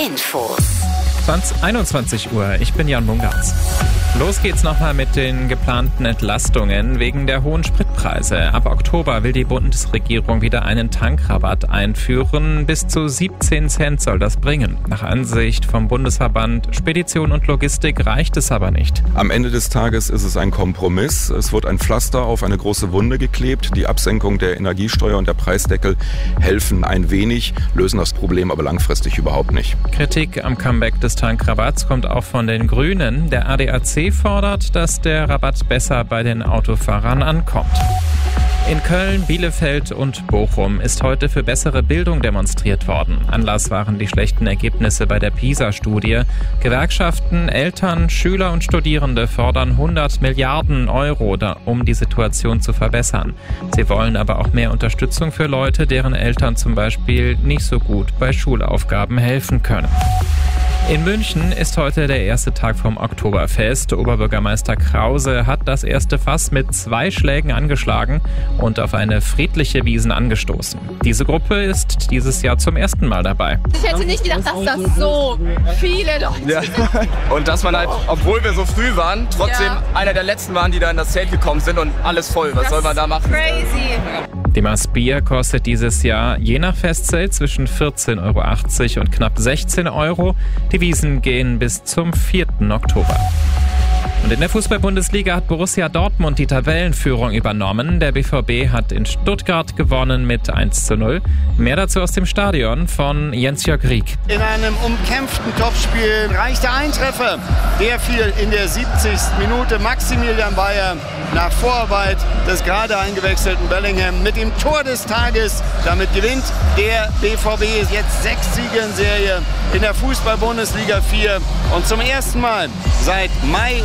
Infos. 21 Uhr, ich bin Jan Mungartz. Los geht's nochmal mit den geplanten Entlastungen wegen der hohen Spritpreise. Ab Oktober will die Bundesregierung wieder einen Tankrabatt einführen. Bis zu 17 Cent soll das bringen. Nach Ansicht vom Bundesverband Spedition und Logistik reicht es aber nicht. Am Ende des Tages ist es ein Kompromiss. Es wird ein Pflaster auf eine große Wunde geklebt. Die Absenkung der Energiesteuer und der Preisdeckel helfen ein wenig, lösen das Problem aber langfristig überhaupt nicht. Kritik am Comeback des Tankrabatts kommt auch von den Grünen. Der ADAC fordert, dass der Rabatt besser bei den Autofahrern ankommt. In Köln, Bielefeld und Bochum ist heute für bessere Bildung demonstriert worden. Anlass waren die schlechten Ergebnisse bei der PISA-Studie. Gewerkschaften, Eltern, Schüler und Studierende fordern 100 Milliarden Euro, um die Situation zu verbessern. Sie wollen aber auch mehr Unterstützung für Leute, deren Eltern zum Beispiel nicht so gut bei Schulaufgaben helfen können. In München ist heute der erste Tag vom Oktoberfest. Oberbürgermeister Krause hat das erste Fass mit 2 Schlägen angeschlagen und auf eine friedliche Wiesn angestoßen. Diese Gruppe ist dieses Jahr zum ersten Mal dabei. Ich hätte nicht gedacht, dass das so viele Leute sind. Und dass man halt, obwohl wir so früh waren, trotzdem einer der letzten waren, die da in das Zelt gekommen sind und alles voll. Was soll man da machen? Crazy. Die Maß Bier kostet dieses Jahr je nach Festzelt zwischen 14,80 € und knapp 16 €. Die Wiesn gehen bis zum 4. Oktober. Und in der Fußball-Bundesliga hat Borussia Dortmund die Tabellenführung übernommen. Der BVB hat in Stuttgart gewonnen mit 1:0. Mehr dazu aus dem Stadion von Jens-Jörg Rieck. In einem umkämpften Topspiel reichte ein Treffer. Der fiel in der 70. Minute. Maximilian Bayer nach Vorarbeit des gerade eingewechselten Bellingham mit dem Tor des Tages. Damit gewinnt der BVB jetzt 6 Siege in Serie in der Fußball-Bundesliga 4. Und zum ersten Mal seit Mai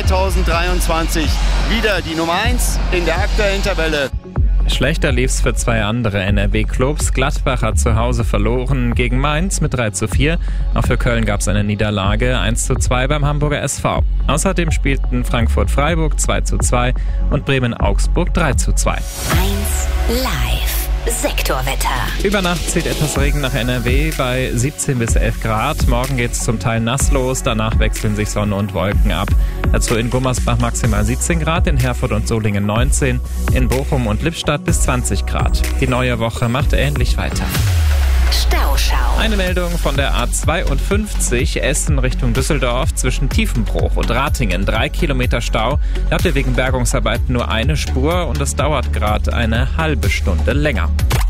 2023 wieder die Nummer 1 in der aktuellen Tabelle. Schlechter lief's für 2 andere NRW-Clubs. Gladbach hat zu Hause verloren gegen Mainz mit 3:4. Auch für Köln gab's eine Niederlage, 1:2 beim Hamburger SV. Außerdem spielten Frankfurt-Freiburg 2:2 und Bremen-Augsburg 3:2. 1 Live. Sektorwetter. Über Nacht zieht etwas Regen nach NRW bei 17 bis 11 Grad. Morgen geht's zum Teil nass los, danach wechseln sich Sonne und Wolken ab. Dazu in Gummersbach maximal 17 Grad, in Herford und Solingen 19, in Bochum und Lippstadt bis 20 Grad. Die neue Woche macht ähnlich weiter. Stauschau. Eine Meldung von der A52 Essen Richtung Düsseldorf zwischen Tiefenbruch und Ratingen. 3 Kilometer Stau. Da habt ihr wegen Bergungsarbeiten nur eine Spur und es dauert gerade eine halbe Stunde länger.